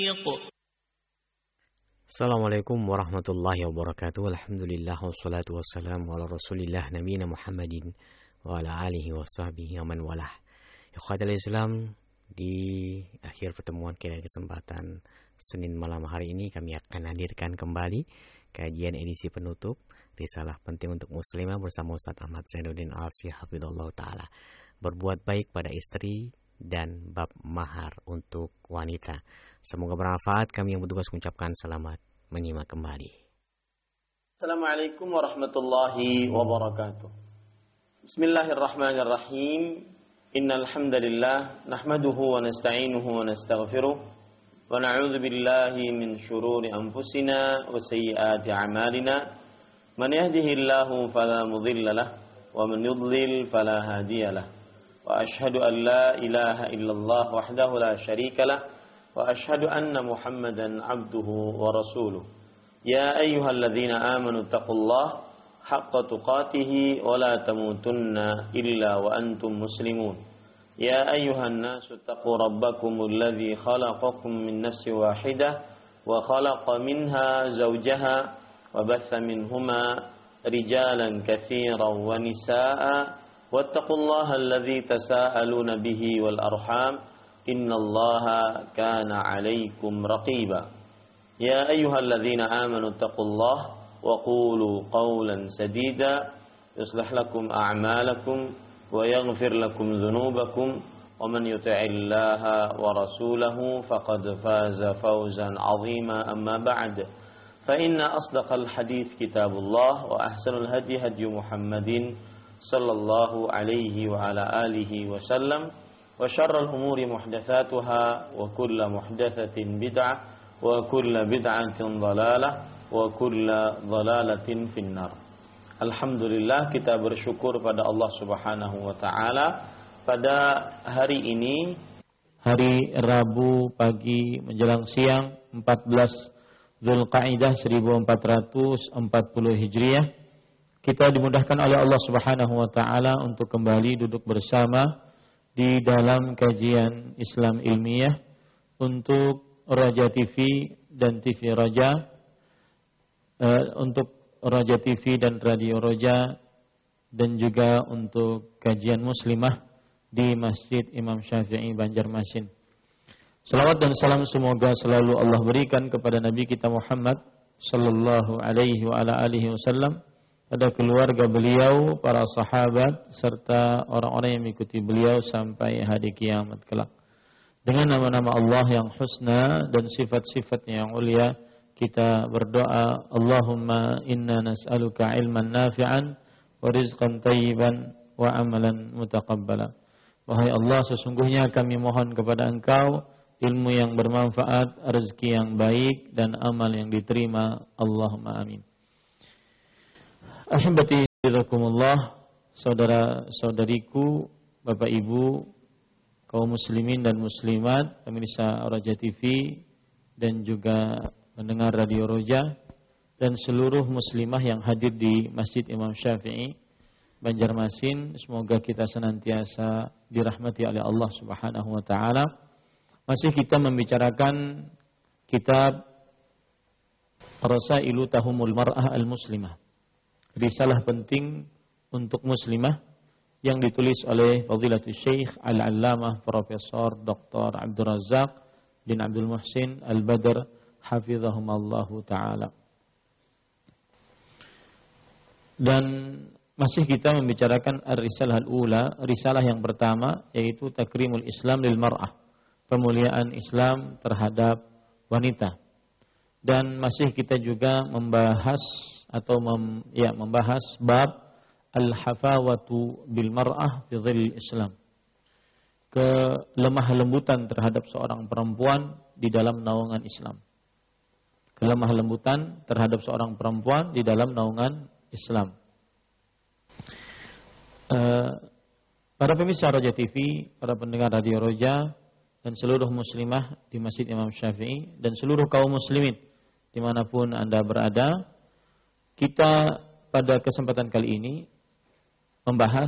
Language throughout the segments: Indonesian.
توفيق. Assalamualaikum warahmatullahi wabarakatuh. Alhamdulillah wassalatu wassalamu ala rasulillah nabiyina Muhammadin wa ala alihi wa sahbihi wa man walah. Ikhwatal Islam, di akhir pertemuan kita kesempatan Senin malam hari ini kami akan hadirkan kembali kajian edisi penutup Risalah Penting untuk Muslimah bersama Ustaz Ahmad Zainuddin Al-Sih hafizallahu taala. Berbuat baik pada istri dan bab mahar untuk wanita. Semoga bermanfaat. Kami yang bertugas mengucapkan selamat menyimak kembali. Assalamualaikum warahmatullahi wabarakatuh. Bismillahirrahmanirrahim. Innal hamdalillah nahmaduhu wa nasta'inuhu wa nastaghfiruh wa na'udzu billahi min shururi anfusina wa sayyiati a'malina. Man yahdihillahu fala mudilla lahu wa man yudlil fala hadiya lahu. Wa ashhadu an la ilaha illallah wahdahu la syarika lahu وأشهد أن محمدا عبده ورسوله يا أيها الذين آمنوا اتقوا الله حق تقاته ولا تموتن إلا وأنتم مسلمون يا أيها الناس اتقوا ربكم الذي خلقكم من نفس واحدة وخلق منها زوجها وبث منهما رجالا كثيرا ونساء واتقوا الله الذي تساءلون به والأرحام إن الله كان عليكم رقيبا يا أيها الذين آمنوا اتقوا الله وقولوا قولا سديدا يصلح لكم أعمالكم ويغفر لكم ذنوبكم ومن يطع الله ورسوله فقد فاز فوزا عظيما أما بعد فإن أصدق الحديث كتاب الله وأحسن الهدي هدي محمد صلى الله عليه وعلى آله وسلم وشر الأمور محدثاتها وكل محدثة بدعة وكل بدعة ضلالة وكل ضلالة في النار. Alhamdulillah, kita bersyukur pada Allah Subhanahu wa taala pada hari ini, hari Rabu pagi menjelang siang 14 Zulqa'dah 1440 Hijriah, kita dimudahkan oleh Allah Subhanahu wa taala untuk kembali duduk bersama di dalam kajian Islam ilmiah untuk Raja TV dan TV Raja, untuk Raja TV dan Radio Raja, dan juga untuk kajian muslimah di Masjid Imam Syafi'i Banjarmasin. Salawat dan salam semoga selalu Allah berikan kepada Nabi kita Muhammad sallallahu alaihi wa ala alihi wasallam, pada keluarga beliau, para sahabat, serta orang-orang yang mengikuti beliau sampai hari kiamat kelak. Dengan nama-nama Allah yang husna dan sifat-sifatnya yang ulia, kita berdoa, Allahumma inna nas'aluka ilman nafi'an wa rizqan tayyiban wa amalan mutaqabbala. Wahai Allah, sesungguhnya kami mohon kepada Engkau ilmu yang bermanfaat, rezeki yang baik, dan amal yang diterima. Allahumma amin. Ahibati jazakumullah, saudara-saudariku, Bapak Ibu, kaum muslimin dan muslimat, pemirsa Raja TV dan juga mendengar Radio Roja, dan seluruh muslimah yang hadir di Masjid Imam Syafi'i Banjarmasin, semoga kita senantiasa dirahmati oleh Allah Subhanahu wa taala. Masih kita membicarakan kitab Rasailu Tahumul Mar'ah Al-Muslimah, Risalah Penting untuk Muslimah, yang ditulis oleh Fadilatul Syekh Al-Allamah Profesor Dr. Abdul Razak bin Abdul Muhsin Al-Badr hafizahumallahu ta'ala. Dan masih kita membicarakan Ar-Risalah Al-Ula, risalah yang pertama, yaitu Takrimul Islam lil Mar'ah, pemuliaan Islam terhadap wanita. Dan masih kita juga membahas membahas bab al-hafawatu bil mar'ah fi dhil Islam, kelemah lembutan terhadap seorang perempuan di dalam naungan Islam. Kelemah lembutan terhadap seorang perempuan di dalam naungan Islam. Para pemirsa Roja TV, para pendengar Radio Roja, dan seluruh muslimah di Masjid Imam Syafi'i, dan seluruh kaum muslimin dimanapun Anda berada, kita pada kesempatan kali ini membahas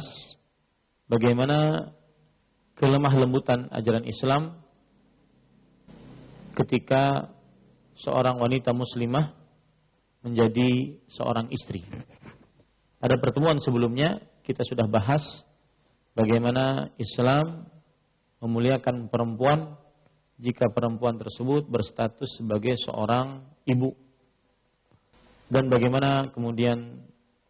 bagaimana kelemah lembutan ajaran Islam ketika seorang wanita muslimah menjadi seorang istri. Pada pertemuan sebelumnya kita sudah bahas bagaimana Islam memuliakan perempuan jika perempuan tersebut berstatus sebagai seorang ibu. Dan bagaimana kemudian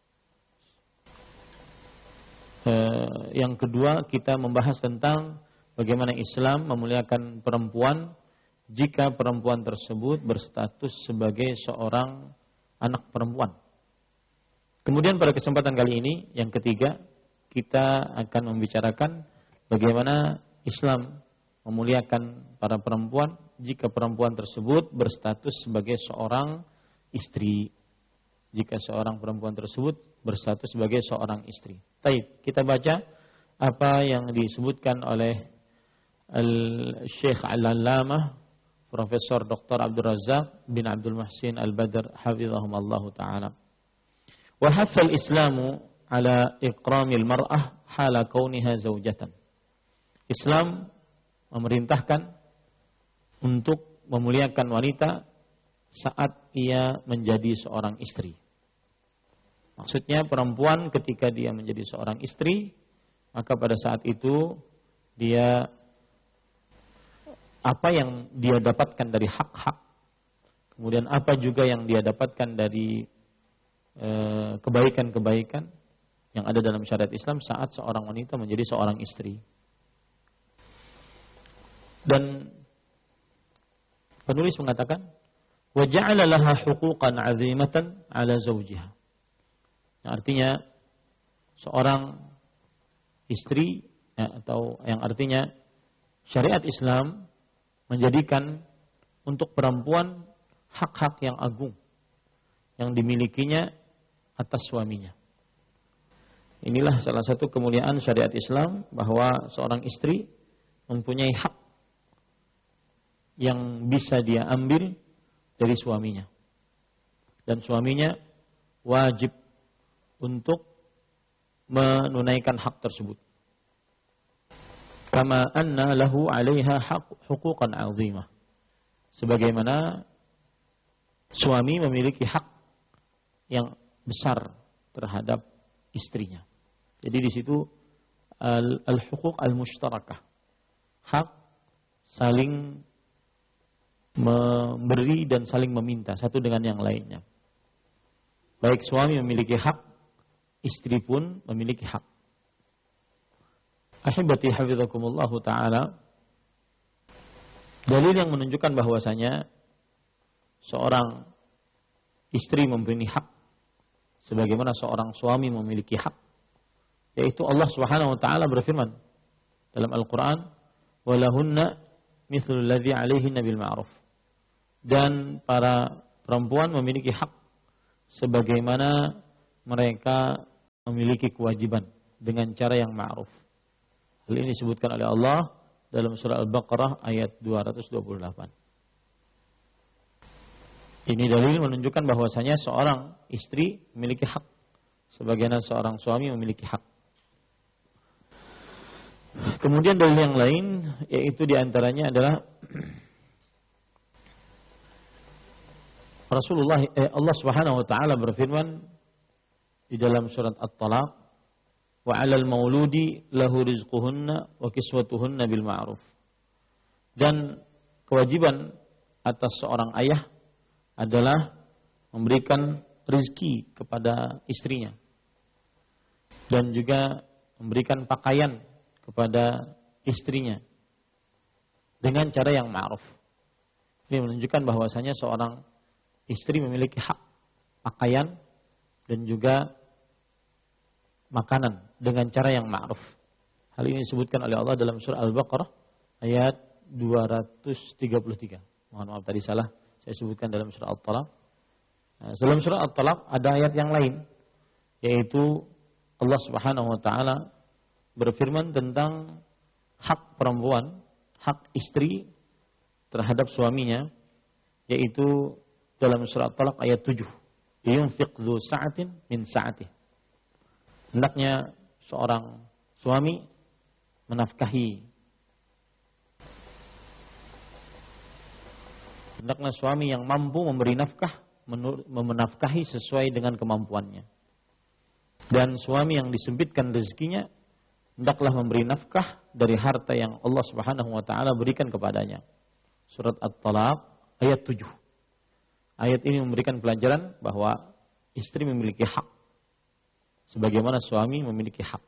yang kedua kita membahas tentang bagaimana Islam memuliakan perempuan jika perempuan tersebut berstatus sebagai seorang anak perempuan. Kemudian pada kesempatan kali ini yang ketiga kita akan membicarakan bagaimana Islam memuliakan para perempuan jika perempuan tersebut berstatus sebagai seorang istri. Jika seorang perempuan tersebut berstatus sebagai seorang istri. Baik, kita baca apa yang disebutkan oleh Al-Syekh Al-Allamah Profesor Dr. Abdul Razak bin Abdul Muhsin Al-Badr hafizahumullah ta'ala. Wa hatha al-Islamu ala iqramil mar'ah hala kauniha zawjatan. Islam memerintahkan untuk memuliakan wanita saat ia menjadi seorang istri. Maksudnya perempuan ketika dia menjadi seorang istri, maka pada saat itu dia apa yang dia dapatkan dari hak-hak, kemudian apa juga yang dia dapatkan dari kebaikan-kebaikan yang ada dalam syariat Islam saat seorang wanita menjadi seorang istri. Dan penulis mengatakan, wa ja'ala laha huquqan 'azimatan 'ala zawjiha. Yang artinya seorang istri atau yang artinya syariat Islam menjadikan untuk perempuan hak-hak yang agung yang dimilikinya atas suaminya. Inilah salah satu kemuliaan syariat Islam, bahwa seorang istri mempunyai hak yang bisa dia ambil dari suaminya. Dan suaminya wajib untuk menunaikan hak tersebut. Kama anna lahu 'alaiha huquqan 'azimah. Sebagaimana suami memiliki hak yang besar terhadap istrinya. Jadi di situ al-huquq al-mushtarakah. Hak saling memberi dan saling meminta satu dengan yang lainnya. Baik suami memiliki hak, istri pun memiliki hak. Ahibati hafizakumullahu ta'ala, dalil yang menunjukkan bahwasanya seorang istri mempunyai hak sebagaimana seorang suami memiliki hak, yaitu Allah Subhanahu wa taala berfirman dalam Al-Qur'an, walahunna mithlul ladzi 'alaihinna bil ma'ruf. Dan para perempuan memiliki hak sebagaimana mereka memiliki kewajiban dengan cara yang ma'ruf. Hal ini disebutkan oleh Allah dalam surah Al-Baqarah ayat 228. Ini dalil menunjukkan bahwasanya seorang istri memiliki hak sebagaimana seorang suami memiliki hak. Kemudian dalil yang lain, yaitu diantaranya adalah Allah Subhanahu wa taala berfirman di dalam surat At-Talaq, wa 'alal mauludi lahu rizquhunna wa kiswatuhunna bil ma'ruf. Dan kewajiban atas seorang ayah adalah memberikan rezeki kepada istrinya dan juga memberikan pakaian kepada istrinya dengan cara yang ma'ruf. Ini menunjukkan bahwasanya seorang istri memiliki hak pakaian dan juga makanan dengan cara yang ma'ruf. Hal ini disebutkan oleh Allah dalam surah Al-Baqarah ayat 233. Mohon maaf tadi salah, saya sebutkan dalam surah At-Talaq. Dalam surah At-Talaq ada ayat yang lain, yaitu Allah Subhanahu wa taala berfirman tentang hak perempuan, hak istri terhadap suaminya, yaitu dalam surah At-Talaq ayat 7. Yunfiq dzu sa'atin min sa'atihi. Hendaknya seorang suami menafkahi Hendaklah suami yang mampu memberi nafkah, menafkahi sesuai dengan kemampuannya. Dan suami yang disempitkan rezekinya, hendaklah memberi nafkah dari harta yang Allah Subhanahu wa taala berikan kepadanya. Surat At-Talaq ayat 7. Ayat ini memberikan pelajaran bahwa istri memiliki hak sebagaimana suami memiliki hak.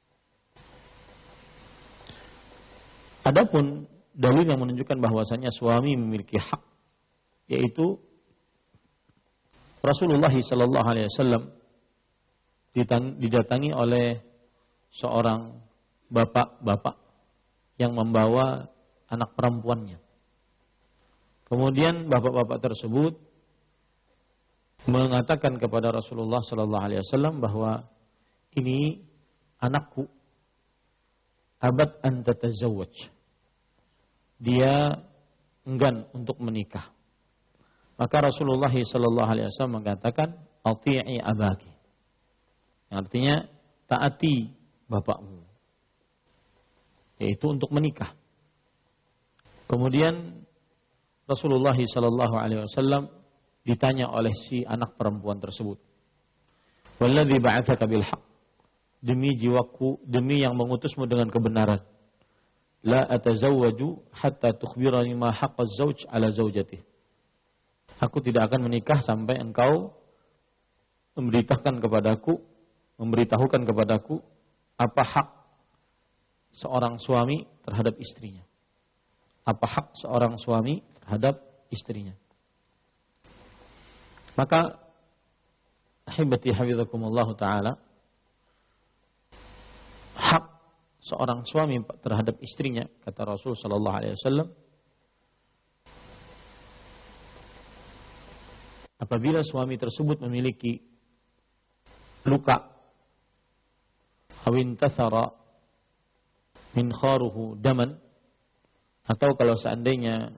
Adapun dalil yang menunjukkan bahwasanya suami memiliki hak, yaitu Rasulullah sallallahu alaihi wasallam didatangi oleh seorang bapak-bapak yang membawa anak perempuannya. Kemudian bapak-bapak tersebut mengatakan kepada Rasulullah sallallahu alaihi wasallam bahwa ini anakku, abad an tatazawwaj. Dia enggan untuk menikah. Maka Rasulullah sallallahu alaihi wasallam mengatakan, "Ati'i abaki." Yang artinya taati bapakmu. Yaitu untuk menikah. Kemudian Rasulullah sallallahu alaihi wasallam ditanya oleh si anak perempuan tersebut, "Walladzi ba'atsaka bil haqq?" Demi jiwaku, demi yang mengutusmu dengan kebenaran. La atazawwaju hatta tukhbirani ma haqqaz zawj ala zawjatihi. Aku tidak akan menikah sampai engkau memberitahukan kepadaku apa hak seorang suami terhadap istrinya. Apa hak seorang suami terhadap istrinya. Maka ahibati hafizakumullah taala, hak seorang suami terhadap istrinya, kata Rasul sallallahu alaihi wasallam, apabila suami tersebut memiliki luka, awin tathara min kharuhu daman, atau kalau seandainya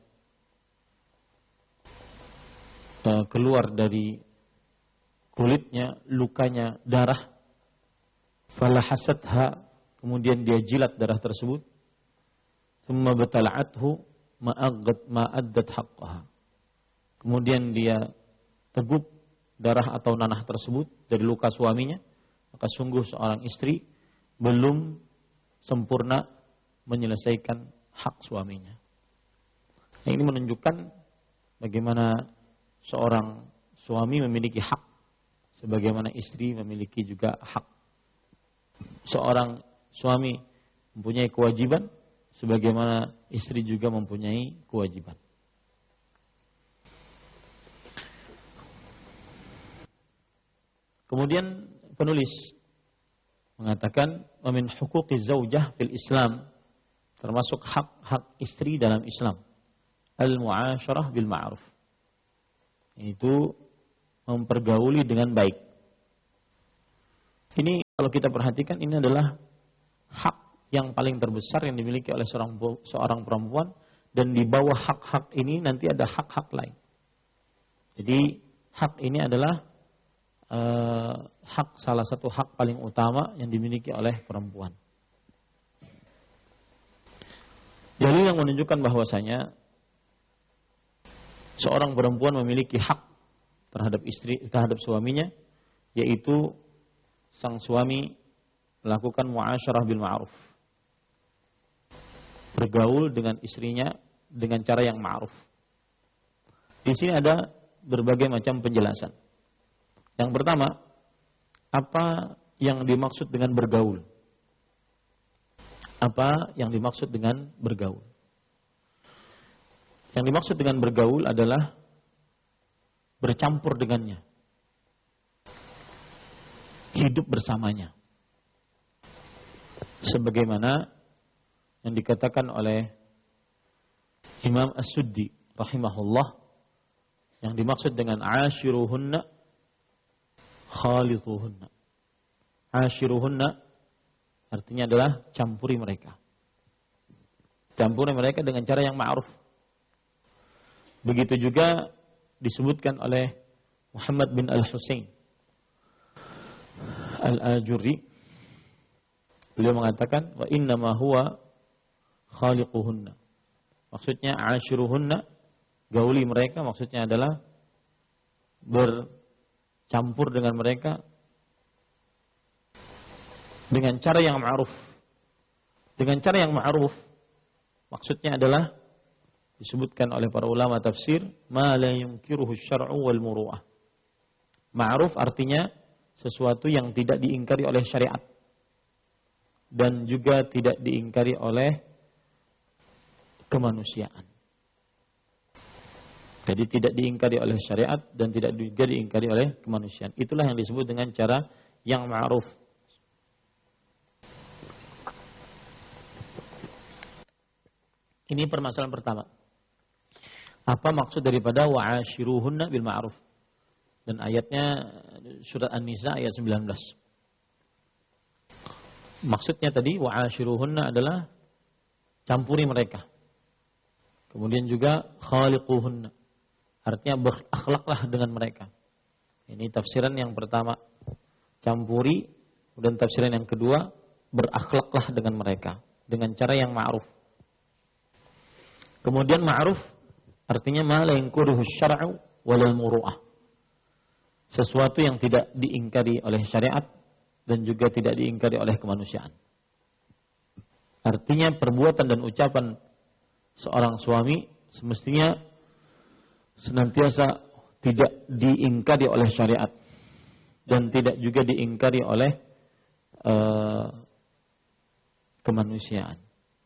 keluar dari kulitnya, lukanya darah, fala hasadha, kemudian dia jilat darah tersebut, thumma batala'athu ma'addat haqqaha, kemudian dia tegup darah atau nanah tersebut dari luka suaminya, maka sungguh seorang istri belum sempurna menyelesaikan hak suaminya. Nah, ini menunjukkan bagaimana seorang suami memiliki hak, sebagaimana istri memiliki juga hak. Seorang suami mempunyai kewajiban, sebagaimana istri juga mempunyai kewajiban. Kemudian penulis mengatakan, wa min huquqiz zaujah fil Islam, termasuk hak-hak istri dalam Islam, al-mu'asyarah bil ma'ruf, itu mempergauli dengan baik. Ini kalau kita perhatikan, ini adalah hak yang paling terbesar yang dimiliki oleh seorang perempuan, dan di bawah hak-hak ini nanti ada hak-hak lain. Jadi hak ini adalah hak, salah satu hak paling utama yang dimiliki oleh perempuan. Dalil yang menunjukkan bahwasanya seorang perempuan memiliki hak terhadap suaminya, yaitu sang suami melakukan muasyarah bil ma'ruf, bergaul dengan istrinya dengan cara yang ma'ruf. Di sini ada berbagai macam penjelasan. Yang pertama, apa yang dimaksud dengan bergaul? Apa yang dimaksud dengan bergaul? Yang dimaksud dengan bergaul adalah bercampur dengannya, hidup bersamanya. Sebagaimana yang dikatakan oleh Imam As-Suddi rahimahullah, yang dimaksud dengan ashiruhunna khalituhunna. Ashiruhunna artinya adalah campuri mereka. Campuri mereka dengan cara yang ma'ruf. Begitu juga disebutkan oleh Muhammad bin Al-Husain Al-Ajurri. Beliau mengatakan, wa innama huwa khaliquhunna. Maksudnya ashiruhunna gauli mereka maksudnya adalah bercampur dengan mereka dengan cara yang ma'ruf. Dengan cara yang ma'ruf maksudnya adalah disebutkan oleh para ulama tafsir, ma la yunkiruhu syar'u wal muru'ah. Ma'ruf artinya sesuatu yang tidak diingkari oleh syariat dan juga tidak diingkari oleh kemanusiaan. Jadi tidak diingkari oleh syariat dan tidak juga diingkari oleh kemanusiaan. Itulah yang disebut dengan cara yang ma'ruf. Ini permasalahan pertama. Apa maksud daripada wa'ashiruhunna bil ma'ruf? Dan ayatnya surat An-Nisa ayat 19. Maksudnya tadi wa'ashiruhunna adalah campuri mereka. Kemudian juga khaliquhunna. Artinya berakhlaklah dengan mereka. Ini tafsiran yang pertama. Campuri. Dan tafsiran yang kedua, berakhlaklah dengan mereka. Dengan cara yang ma'ruf. Kemudian ma'ruf artinya ma la yankuruhu syar'u walal muru'ah. Sesuatu yang tidak diingkari oleh syariat dan juga tidak diingkari oleh kemanusiaan. Artinya perbuatan dan ucapan seorang suami semestinya senantiasa tidak diingkari oleh syariat dan tidak juga diingkari oleh kemanusiaan.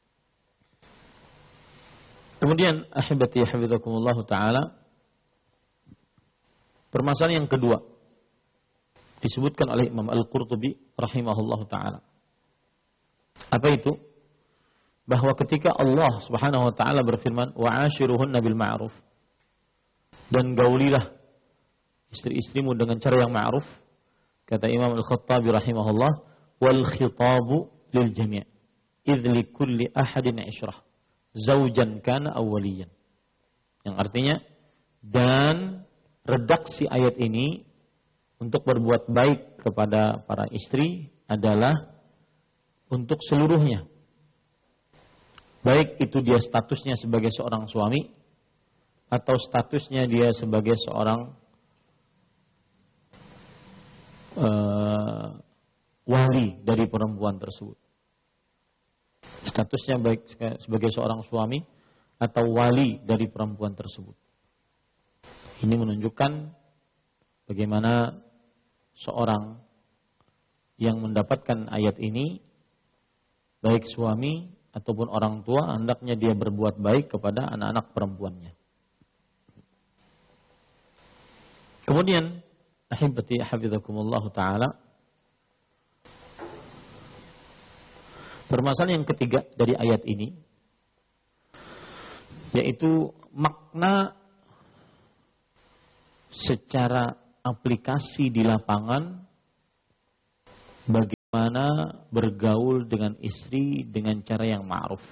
Kemudian ahibati hafizakumullah taala, permasalahan yang kedua disebutkan oleh Imam Al-Qurtubi rahimahullah taala. Apa itu? Bahwa ketika Allah Subhanahu wa taala berfirman wa'ashiruhunna bil ma'ruf, dan gaulilah istri-istrimu dengan cara yang ma'ruf, kata Imam Al-Khattabi rahimahullah, wal khitabu lil jami' idh li kulli ahadin 'ishrah zaujan kana awwaliyan. Yang artinya, dan redaksi ayat ini untuk berbuat baik kepada para istri adalah untuk seluruhnya. Baik itu dia statusnya sebagai seorang suami atau statusnya dia sebagai seorang wali dari perempuan tersebut. Statusnya baik sebagai seorang suami atau wali dari perempuan tersebut. Ini menunjukkan bagaimana seorang yang mendapatkan ayat ini, baik suami ataupun orang tua, hendaknya dia berbuat baik kepada anak-anak perempuannya. Kemudian, ahibati hafizakumullah ta'ala, permasalahan yang ketiga dari ayat ini, yaitu makna secara aplikasi di lapangan, bagaimana bergaul dengan istri dengan cara yang ma'ruf.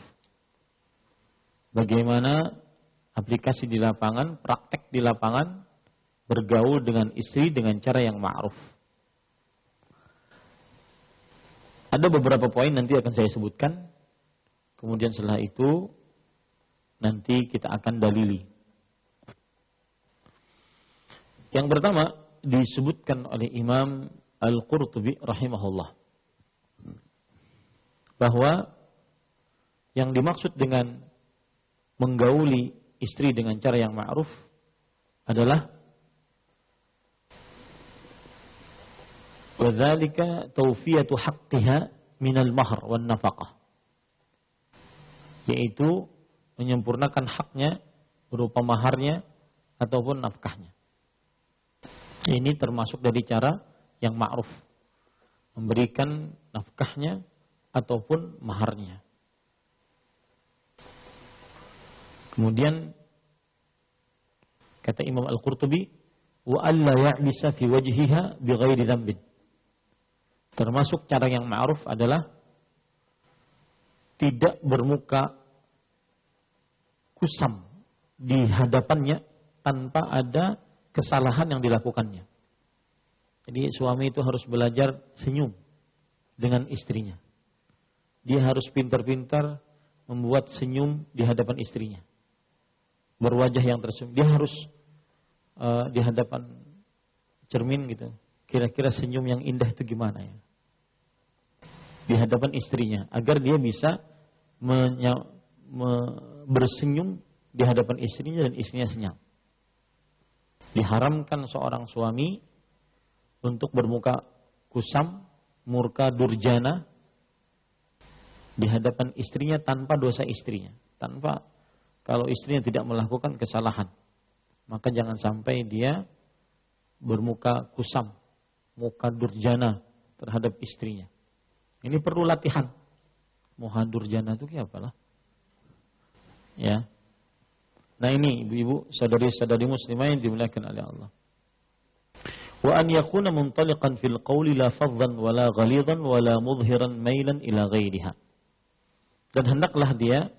Bagaimana aplikasi di lapangan, praktek di lapangan, bergaul dengan istri dengan cara yang ma'ruf. Ada beberapa poin nanti akan saya sebutkan. Kemudian setelah itu nanti kita akan dalili. Yang pertama disebutkan oleh Imam Al-Qurtubi rahimahullah, bahwa yang dimaksud dengan menggauli istri dengan cara yang ma'ruf adalah wadzalika tawfiyatu haqqiha minal mahr wan nafaqah, yaitu menyempurnakan haknya berupa maharnya ataupun nafkahnya. Ini termasuk dari cara yang ma'ruf, memberikan nafkahnya ataupun maharnya. Kemudian kata Imam Al-Qurtubi, wa alla ya'bisa fi wajhiha bighairi dzambin. Termasuk cara yang ma'ruf adalah tidak bermuka kusam di hadapannya tanpa ada kesalahan yang dilakukannya. Jadi suami itu harus belajar senyum dengan istrinya. Dia harus pintar-pintar membuat senyum di hadapan istrinya. berwajah yang tersenyum. Dia harus di hadapan cermin gitu. Kira-kira senyum yang indah itu gimana ya? Di hadapan istrinya, agar dia bisa bersenyum di hadapan istrinya dan istrinya senyum. Diharamkan seorang suami untuk bermuka kusam, murka durjana di hadapan istrinya tanpa dosa istrinya. Tanpa, kalau istrinya tidak melakukan kesalahan, maka jangan sampai dia bermuka kusam, muka durjana terhadap istrinya. Ini perlu latihan. Muka durjana itu kayak apalah? Ya. Nah ini ibu-ibu, saudari-saudari muslimah yang dimuliakan oleh Allah. Wa an yakuna muntaliqan fil qawli la faddan wala ghalidan wala mudhiran mailan ila ghairiha. Dan hendaklah dia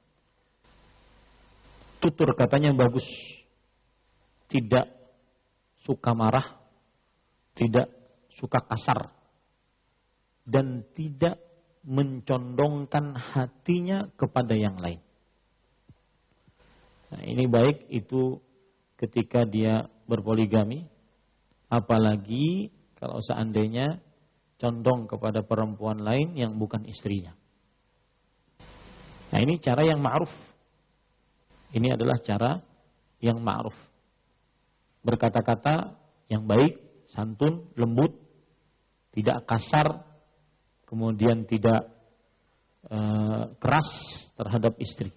tutur katanya bagus. Tidak suka marah, tidak suka kasar, dan tidak mencondongkan hatinya kepada yang lain. Nah, ini baik itu ketika dia berpoligami, apalagi kalau seandainya condong kepada perempuan lain yang bukan istrinya. Nah, ini cara yang ma'ruf. Ini adalah cara yang ma'ruf. Berkata-kata yang baik, santun, lembut, tidak kasar, kemudian tidak keras terhadap istri.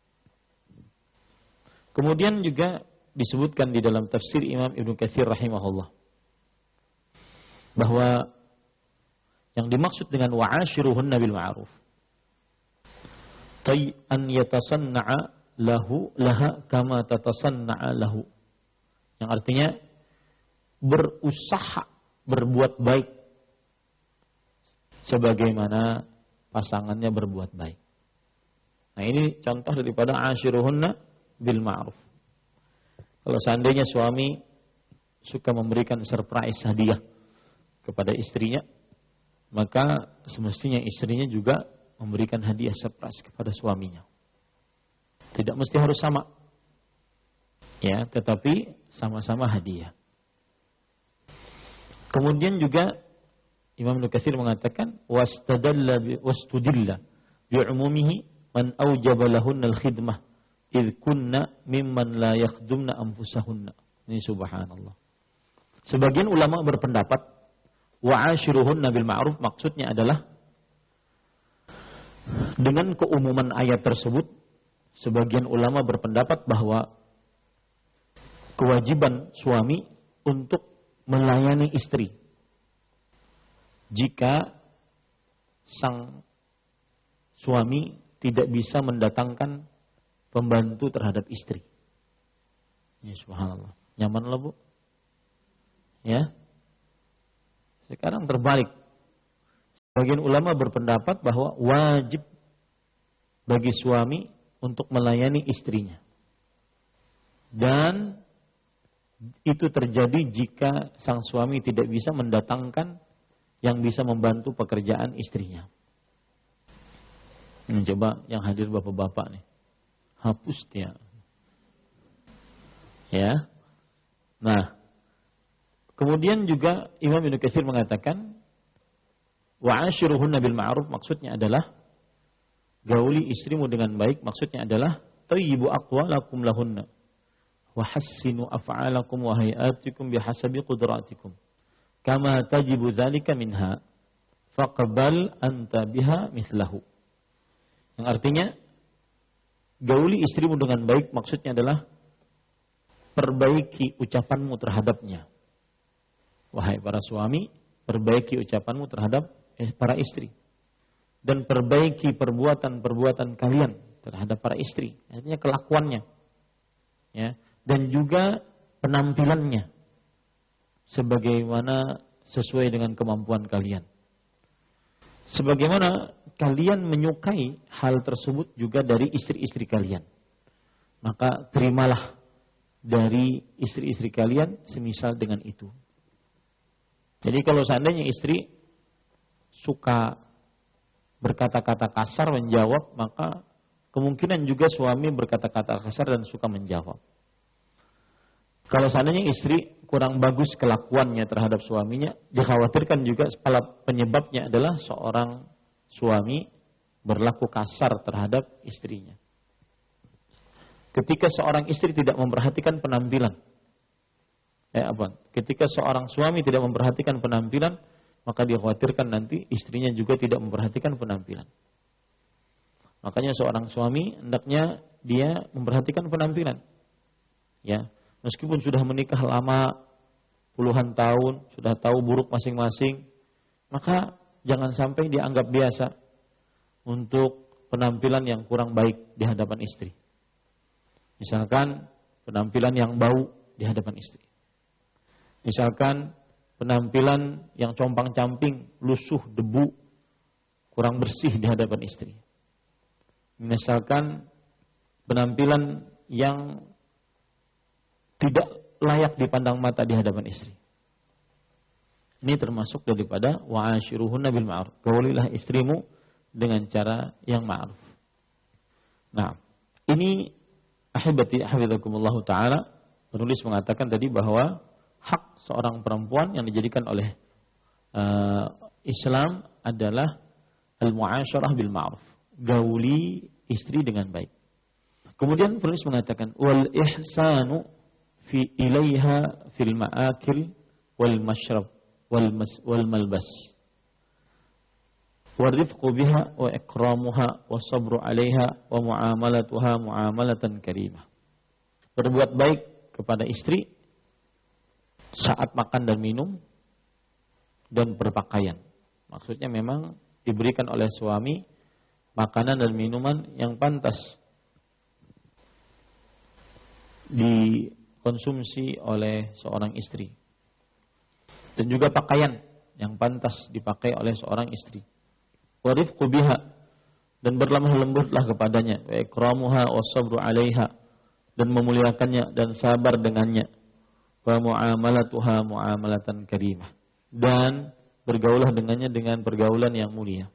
Kemudian juga disebutkan di dalam tafsir Imam Ibnu Katsir rahimahullah bahwa yang dimaksud dengan wa'ashiruhunna bil ma'ruf an yatasanna'a laha kama tatasanna'a lahu, yang artinya berusaha berbuat baik sebagaimana pasangannya berbuat baik. Nah, ini contoh daripada ashiruhunna bil ma'ruf. Kalau seandainya suami suka memberikan surprise hadiah kepada istrinya, maka semestinya istrinya juga memberikan hadiah surprise kepada suaminya. Tidak mesti harus sama. Ya, tetapi sama-sama hadiah. Kemudian juga Imam Ibnu Katsir mengatakan wastudilla bi'umumihi man aujaba lahunnal khidmah id kunna mimman la yakhdumna anfusahunna. Ini subhanallah. Sebagian ulama berpendapat wa'ashiruhunna bil ma'ruf maksudnya adalah dengan keumuman ayat tersebut, sebagian ulama berpendapat bahwa kewajiban suami untuk melayani istri jika sang suami tidak bisa mendatangkan pembantu terhadap istri. Ya subhanallah. Nyaman lah bu? Ya. Sekarang terbalik. Sebagian ulama berpendapat bahwa wajib bagi suami untuk melayani istrinya. Dan itu terjadi jika sang suami tidak bisa mendatangkan yang bisa membantu pekerjaan istrinya. Coba yang hadir bapak-bapak nih, hapus dia. Ya. Nah, kemudian juga Imam Ibnu Katsir mengatakan wa'ashiruhunna bil ma'ruf maksudnya adalah gauli istrimu dengan baik, maksudnya adalah thayyibu aqwalakum lahunna wa hassinu af'alakum wa hayatikum bihasabi qudratikum kama tajibu dzalika minha faqbal anta biha mithlahu. Yang artinya gauli istrimu dengan baik maksudnya adalah perbaiki ucapanmu terhadapnya. Wahai para suami, perbaiki ucapanmu terhadap para istri dan perbaiki perbuatan-perbuatan kalian terhadap para istri, artinya kelakuannya, ya, dan juga penampilannya sebagaimana sesuai dengan kemampuan kalian. Sebagaimana kalian menyukai hal tersebut juga dari istri-istri kalian, maka terimalah dari istri-istri kalian semisal dengan itu. Jadi kalau seandainya istri suka berkata-kata kasar menjawab, maka kemungkinan juga suami berkata-kata kasar dan suka menjawab. Kalau seandainya istri kurang bagus kelakuannya terhadap suaminya, dikhawatirkan juga penyebabnya adalah seorang suami berlaku kasar terhadap istrinya. Ketika seorang istri tidak memperhatikan penampilan, ketika seorang suami tidak memperhatikan penampilan, maka dikhawatirkan nanti istrinya juga tidak memperhatikan penampilan. Makanya seorang suami hendaknya dia memperhatikan penampilan. Ya, meskipun sudah menikah lama puluhan tahun, sudah tahu buruk masing-masing, maka jangan sampai dianggap biasa untuk penampilan yang kurang baik di hadapan istri. Misalkan penampilan yang bau di hadapan istri. Misalkan penampilan yang compang-camping, lusuh, debu, kurang bersih di hadapan istri. Misalkan penampilan yang tidak layak dipandang mata di hadapan istri. Ini termasuk daripada wa'ashiruhunna bil ma'ruf. Gaulilah istrimu dengan cara yang ma'ruf. Nah, ini ahibati hafizakumullah ta'ala, penulis mengatakan tadi bahwa hak seorang perempuan yang dijadikan oleh Islam adalah al-mu'asyarah bil ma'ruf. Gauli istri dengan baik. Kemudian penulis mengatakan wal ihsanu fi ilaiha fil ma'akil wal mashrab wal malbas. Warifqu biha wa ikramuha wa sabru 'alaiha wa mu'amalatuha mu'amalatan karimah. Berbuat baik kepada istri saat makan dan minum dan berpakaian. Maksudnya memang diberikan oleh suami makanan dan minuman yang pantas dikonsumsi oleh seorang istri. Dan juga pakaian yang pantas dipakai oleh seorang istri. Wa rifqu biha, dan berlemah lembutlah kepadanya. Wa ikramuha wa sabru 'alaiha, dan memuliakannya dan sabar dengannya. Wa mu'amalatuha mu'amalatan karimah, dan bergaulah dengannya dengan pergaulan yang mulia.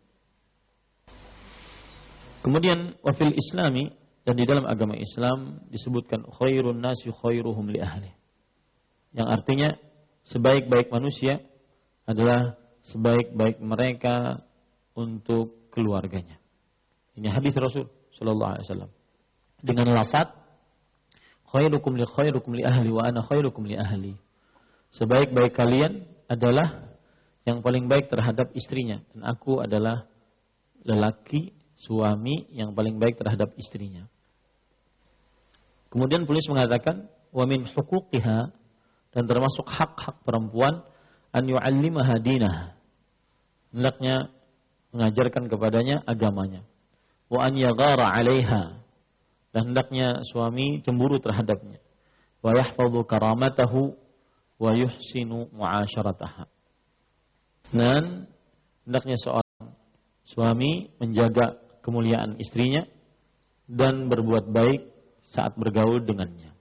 Kemudian wafil islami, dan di dalam agama Islam disebutkan khairun nasi khairuhum li ahli, yang artinya sebaik-baik manusia adalah sebaik-baik mereka untuk keluarganya. Ini hadis Rasul sallallahu alaihi wasallam dengan lafaz khairukum li ahli wa ana khairukum li ahli. Sebaik-baik kalian adalah yang paling baik terhadap istrinya, dan aku adalah lelaki suami yang paling baik terhadap istrinya. Kemudian penulis mengatakan wa min huquqiha, dan termasuk hak-hak perempuan an yu'allimaha dinaha, hendaknya mengajarkan kepadanya agamanya. Wa an yaghara 'alaiha, dan hendaknya suami cemburu terhadapnya. Wa yahfadhu karamatahu wa yuhsinu mu'asyarataha, dan hendaknya seorang suami menjaga kemuliaan istrinya dan berbuat baik saat bergaul dengannya.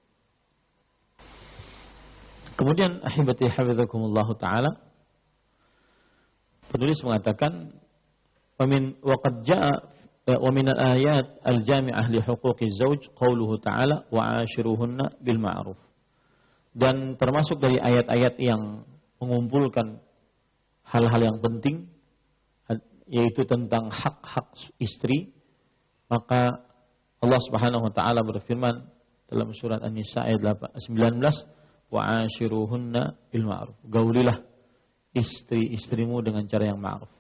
Kemudian ahibati hafizakumullah ta'ala, penulis mengatakan wa qad jaa wa min al-ayat al-jami'ah li huquqiz zawj qauluhu ta'ala wa 'ashiruhunna bil ma'ruf. Dan termasuk dari ayat-ayat yang mengumpulkan hal-hal yang penting, yaitu tentang hak-hak istri, maka Allah Subhanahu wa taala berfirman dalam surat An-Nisa ayat 19, wa 'ashiruhunna bil ma'ruf. Gaulilah istri-istrimu dengan cara yang ma'ruf.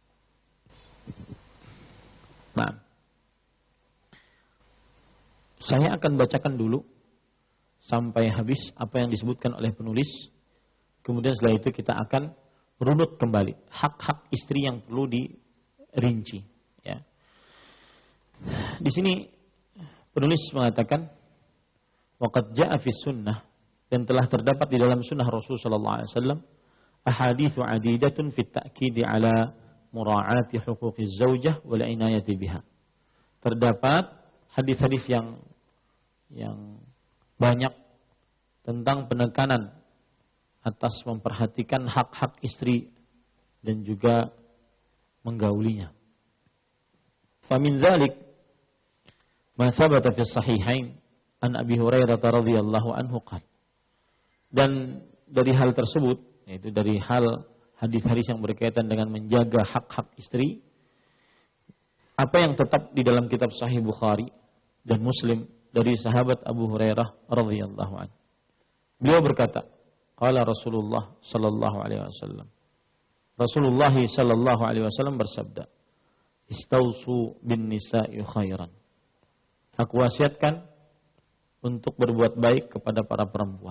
Nah, saya akan bacakan dulu sampai habis apa yang disebutkan oleh penulis. Kemudian setelah itu kita akan runut kembali hak-hak istri yang perlu dirinci. Ya. Di sini penulis mengatakan waqad jaa fi sunnah, dan telah terdapat di dalam sunnah Rasul sallallahu alaihi wasallam ahaditsu adidatun fit ta'kidi ala mura'ati huquqiz zaujah wal inayati biha. Terdapat hadis-hadis yang banyak tentang penekanan atas memperhatikan hak-hak istri dan juga menggaulinya. Famin dzalik, Ma thabata fi sahihain an Abi Hurairah radhiyallahu anhu qala. Dan dari hal tersebut, yaitu dari hal hadis-hadis yang berkaitan dengan menjaga hak-hak istri, apa yang tetap di dalam kitab Sahih Bukhari dan Muslim dari sahabat Abu Hurairah radhiyallahu anhu. Beliau berkata, qala Rasulullah sallallahu alaihi wasallam. Rasulullah sallallahu alaihi wasallam bersabda, "Istausu bin nisa'i khairan." Aku wasiatkan untuk berbuat baik kepada para perempuan.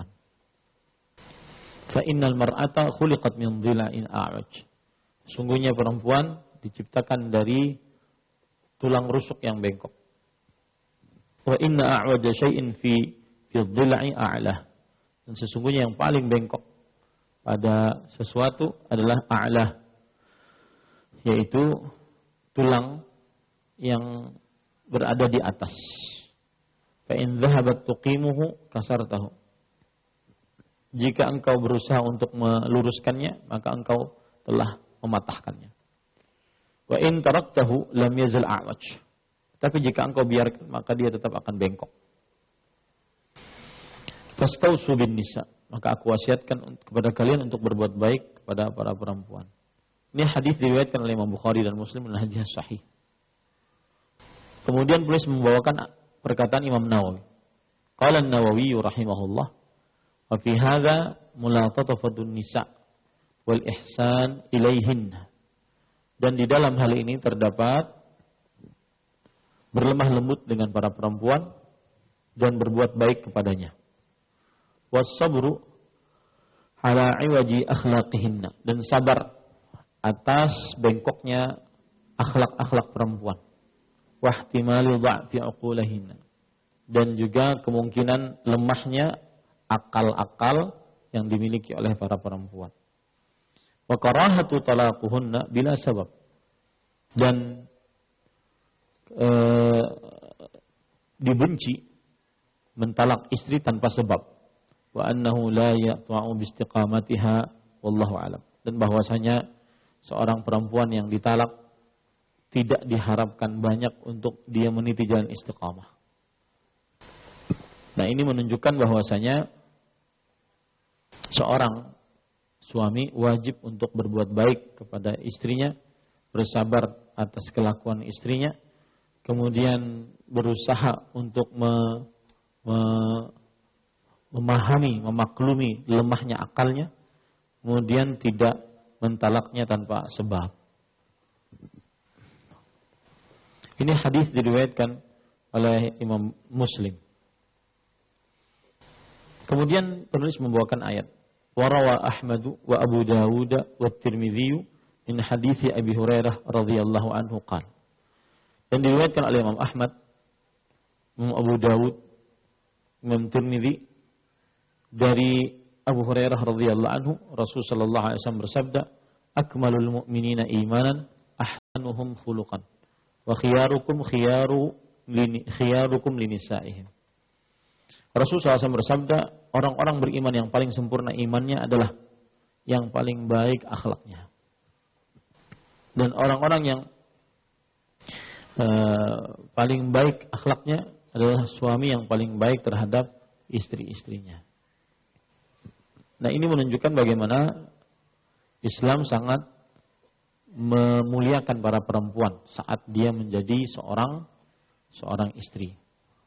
Fa innal mar'ata khuliqat min dhila'in a'waj. Sungguhnya perempuan diciptakan dari tulang rusuk yang bengkok. Wa inna a'waja syai'in fi dhila'i a'lah. Dan sesungguhnya yang paling bengkok pada sesuatu adalah a'lah, yaitu tulang yang berada di atas. Fa in dhahabat tuqimuhu kasartahu. Jika engkau berusaha untuk meluruskannya, maka engkau telah mematahkannya. Wa in taraktahu lam yazal a'waj. Tapi jika engkau biarkan, maka dia tetap akan bengkok. Fastausu bin nisa. Maka aku wasiatkan kepada kalian untuk berbuat baik kepada para perempuan. Ini hadis diriwayatkan oleh Imam Bukhari dan Muslim dan hadis sahih. Kemudian penulis membawakan perkataan Imam Nawawi. Qala an-Nawawi rahimahullah, wa fi hadza mulatatafatun nisa wal ihsan ilaihin. Dan di dalam hal ini terdapat berlemah lembut dengan para perempuan dan berbuat baik kepadanya. Was-sabru ala iwaji akhlaqihinna, dan sabar atas bengkoknya akhlak-akhlak perempuan. Wahtimali dha'fi uqulahinna, dan juga kemungkinan lemahnya akal-akal yang dimiliki oleh para perempuan. Wa karahatu talaquhunna bila sabab, dan dibenci mentalak istri tanpa sebab. Wa annahu la ya'ta'u bi istiqamatiha wallahu a'lam, dan bahwasanya seorang perempuan yang ditalak tidak diharapkan banyak untuk dia meniti jalan istiqamah. Nah, ini menunjukkan bahwasanya seorang suami wajib untuk berbuat baik kepada istrinya, bersabar atas kelakuan istrinya, kemudian berusaha untuk memahami, memaklumi lemahnya akalnya, kemudian tidak mentalaknya tanpa sebab. Ini hadis diriwayatkan oleh Imam Muslim. Kemudian penulis membawakan ayat. Warawa Ahmadu wa Abu Dawud wa Tirmidzi min hadis Abi Hurairah radhiyallahu anhu qala. Dan diriwayatkan oleh Imam Ahmad, Imam Abu Dawud, Imam Tirmidzi dari Abu Hurairah radhiyallahu anhu, Rasul sallallahu alaihi wasallam bersabda, "Akmalul mu'minina imanan ahsanuhum khuluqan wa khiyarukum khiyarukum linisa'ihim." Rasul SAW bersabda, orang-orang beriman yang paling sempurna imannya adalah yang paling baik akhlaknya. Dan orang-orang yang paling baik akhlaknya adalah suami yang paling baik terhadap istri-istrinya. Nah, ini menunjukkan bagaimana Islam sangat memuliakan para perempuan saat dia menjadi seorang istri.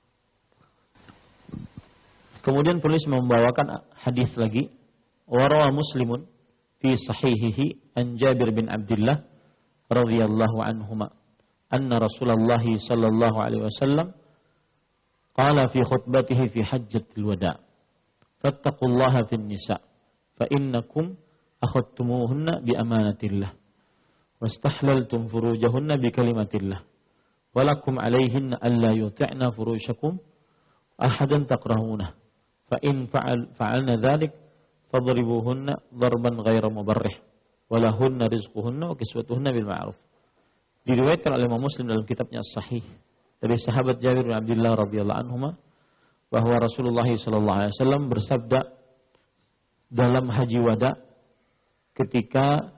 Kemudian penulis membawakan hadis lagi, warawa Muslimun fi sahihihi an Jabir bin Abdullah radhiyallahu anhuma anna Rasulullah sallallahu alaihi wasallam qala fi khutbatihi fi hajjatil wada' fattaqullaha fin nisa fa innakum akhadtumuhunna bi amanatillah wastahlaltum furujahunna bi kalimatillah walakum alaihinna alla yuti'na furushakum ahadan takrahunah fa in fa'alna dhalik fadribuhunna darban ghaira mubarrih walahunna rizquhunna wa kiswatuhunna bil ma'ruf. Diriwayatkan oleh Imam Muslim dalam kitabnya Sahih dari sahabat Jabir bin Abdullah radhiyallahu anhuma bahwa Rasulullah sallallahu alaihi wasallam bersabda dalam haji wada ketika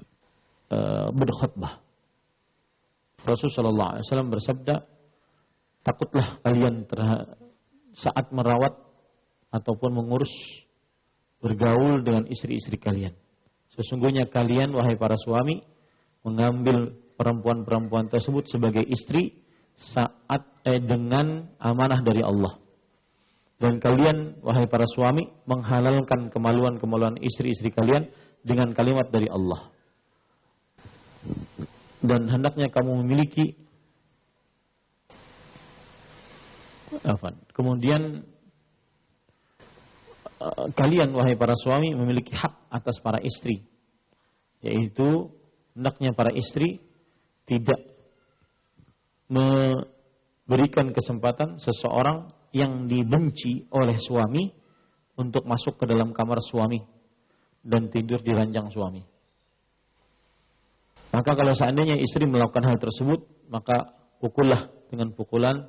berkhutbah. Rasul sallallahu alaihi wasallam bersabda, takutlah kalian saat merawat ataupun mengurus bergaul dengan istri-istri kalian. Sesungguhnya kalian, wahai para suami, mengambil perempuan-perempuan tersebut sebagai istri dengan amanah dari Allah. Dan kalian, wahai para suami, menghalalkan kemaluan-kemaluan istri-istri kalian dengan kalimat dari Allah. Dan hendaknya kamu memiliki kemudian kalian, wahai para suami, memiliki hak atas para istri, yaitu hendaknya para istri tidak memberikan kesempatan seseorang yang dibenci oleh suami untuk masuk ke dalam kamar suami dan tidur di ranjang suami. Maka kalau seandainya istri melakukan hal tersebut, maka pukullah dengan pukulan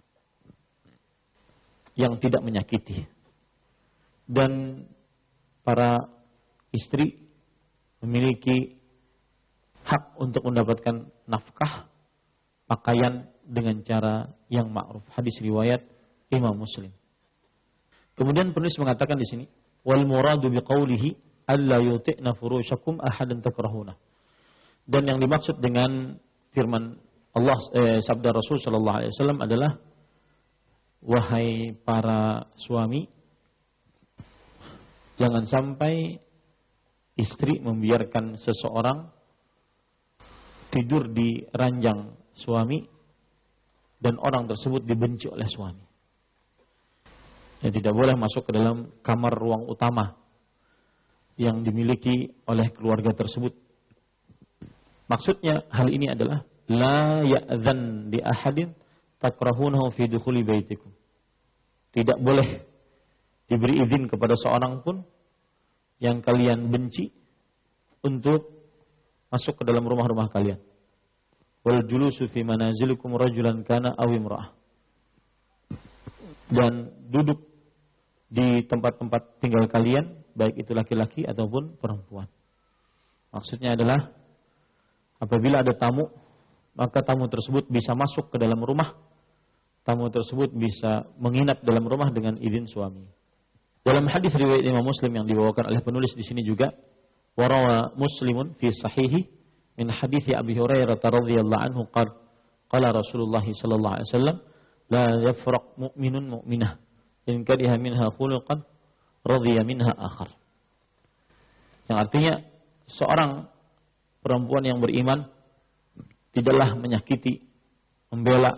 yang tidak menyakiti. Dan para istri memiliki hak untuk mendapatkan nafkah pakaian dengan cara yang ma'ruf. Hadis riwayat Imam Muslim. Kemudian penulis mengatakan di sini, wal muradu biqaulihi alla yuti'na furushakum ahadan takrahuna. Dan yang dimaksud dengan firman Allah, sabda Rasul sallallahu alaihi wasallam adalah, wahai para suami, jangan sampai istri membiarkan seseorang tidur di ranjang suami dan orang tersebut dibenci oleh suami. Ya, tidak boleh masuk ke dalam kamar ruang utama yang dimiliki oleh keluarga tersebut. Maksudnya hal ini adalah la ya'dzan li ahadin takrahunahu fi dukhuli baitikum. Tidak boleh diberi izin kepada seorang pun yang kalian benci untuk masuk ke dalam rumah-rumah kalian. Wal julusu fi manazilikum rajulan kana aw imra'ah. Dan duduk di tempat-tempat tinggal kalian, baik itu laki-laki ataupun perempuan. Maksudnya adalah apabila ada tamu, maka tamu tersebut bisa masuk ke dalam rumah. Tamu tersebut bisa menginap dalam rumah dengan izin suami. Dalam hadis riwayat Imam Muslim yang dibawakan oleh penulis di sini juga, warawa Muslimun fi sahihi min hadits Abi Hurairah radhiyallahu anhu qala Rasulullah sallallahu alaihi wasallam, la yafraq mu'minun mu'minah in kariha minha khuluqan radhiya minha akhar. Yang artinya seorang perempuan yang beriman tidaklah menyakiti, membela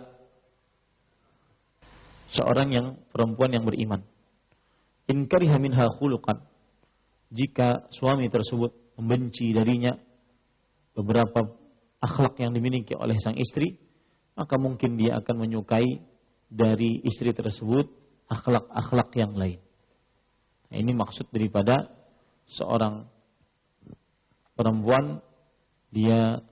seorang yang perempuan yang beriman. In kariha minha khuluqan, jika suami tersebut membenci darinya beberapa akhlak yang dimiliki oleh sang istri, maka mungkin dia akan menyukai dari istri tersebut akhlak-akhlak yang lain. Nah, ini maksud daripada seorang perempuan dia